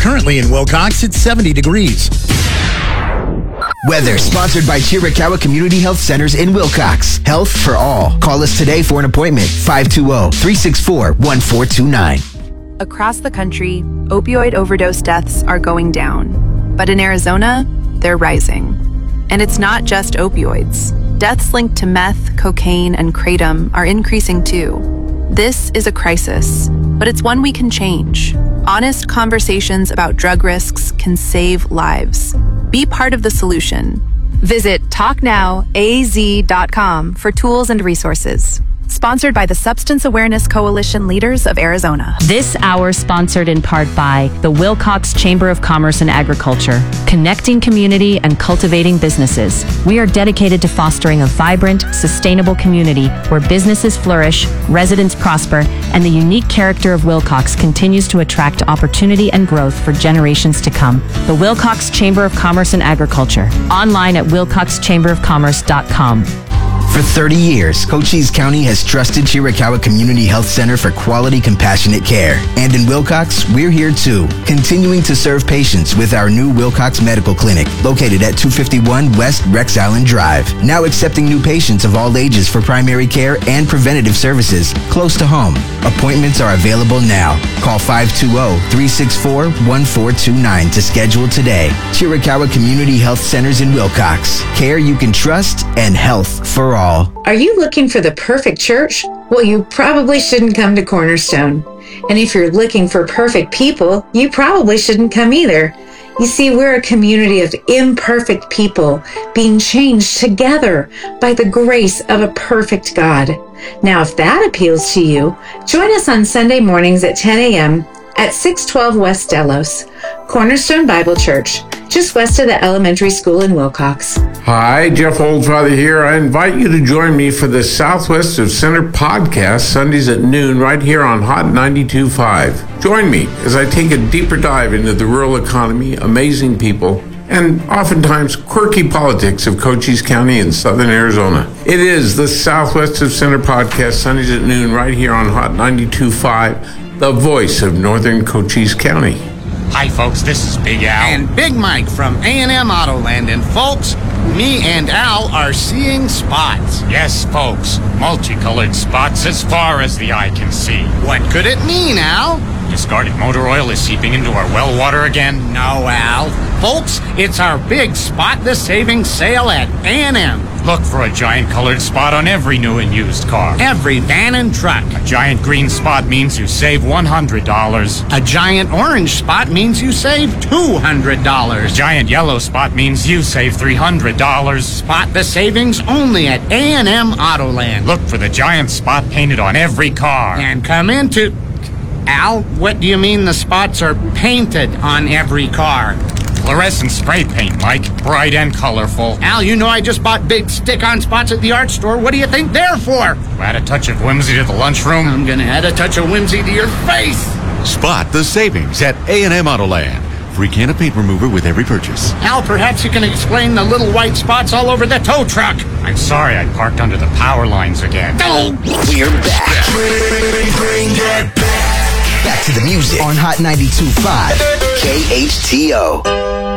Currently in Wilcox, it's 70 degrees. Weather sponsored by Chiricahua Community Health Centers in Wilcox. Health for all. Call us today for an appointment. 520-364-1429. Across the country, opioid overdose deaths are going down. But in Arizona, they're rising. And it's not just opioids. Deaths linked to meth, cocaine, and kratom are increasing too. This is a crisis, but it's one we can change. Honest conversations about drug risks can save lives. Be part of the solution. Visit TalkNowAZ.com for tools and resources. Sponsored by the Substance Awareness Coalition Leaders of Arizona. This hour sponsored in part by the Wilcox Chamber of Commerce and Agriculture, connecting community and cultivating businesses. We are dedicated to fostering a vibrant, sustainable community where businesses flourish, residents prosper, and the unique character of Wilcox continues to attract opportunity and growth for generations to come. The Wilcox Chamber of Commerce and Agriculture, online at wilcoxchamberofcommerce.com. For 30 years, Cochise County has trusted Chiricahua Community Health Center for quality, compassionate care. And in Wilcox, we're here too, continuing to serve patients with our new Wilcox Medical Clinic, located at 251 West Rex Island Drive. Now accepting new patients of all ages for primary care and preventative services close to home. Appointments are available now. Call 520-364-1429 to schedule today. Chiricahua Community Health Centers in Wilcox. Care you can trust and health for all. Are you looking for the perfect church? Well, you probably shouldn't come to Cornerstone. And if you're looking for perfect people, you probably shouldn't come either. You see, we're a community of imperfect people being changed together by the grace of a perfect God. Now, if that appeals to you, join us on Sunday mornings at 10 a.m. at 612 West Delos, Cornerstone Bible Church, just west of the elementary school in Wilcox. Hi, Jeff Oldfather here. I invite you to join me for the Southwest of Center podcast, Sundays at noon, right here on Hot 92.5. Join me as I take a deeper dive into the rural economy, amazing people, and oftentimes quirky politics of Cochise County in southern Arizona. It is the Southwest of Center podcast, Sundays at noon, right here on Hot 92.5, the voice of northern Cochise County. Hi, folks, this is Big Al. And Big Mike from A&M Autoland. And, folks, me and Al are seeing spots. Yes, folks, multicolored spots as far as the eye can see. What could it mean, Al? Discarded motor oil is seeping into our well water again? No, Al. Folks, it's our big Spot the Savings sale at A&M. Look for a giant colored spot on every new and used car. Every van and truck. A giant green spot means you save $100. A giant orange spot means you save $200. A giant yellow spot means you save $300. Spot the savings only at A&M Autoland. Look for the giant spot painted on every car. And come into... Al, what do you mean the spots are painted on every car? Fluorescent spray paint, Mike. Bright and colorful. Al, you know I just bought big stick-on spots at the art store. What do you think they're for? Add a touch of whimsy to the lunchroom. I'm gonna add a touch of whimsy to your face. Spot the savings at A&M Autoland. Free can of paint remover with every purchase. Al, perhaps you can explain the little white spots all over the tow truck. I'm sorry I parked under the power lines again. Oh. We're back. Bring that back. Back to the music on Hot 92.5 KHTO.